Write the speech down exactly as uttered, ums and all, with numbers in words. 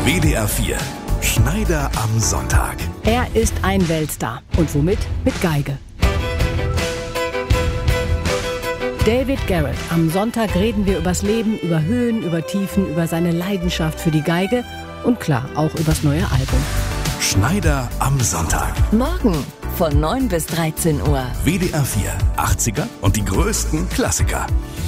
W D R vier. Schneider am Sonntag. Er ist ein Weltstar. Und womit? Mit Geige. David Garrett. Am Sonntag reden wir übers Leben, über Höhen, über Tiefen, über seine Leidenschaft für die Geige und klar, auch übers neue Album. Schneider am Sonntag. Morgen von neun bis dreizehn Uhr. W D R vier. achtziger und die größten Klassiker.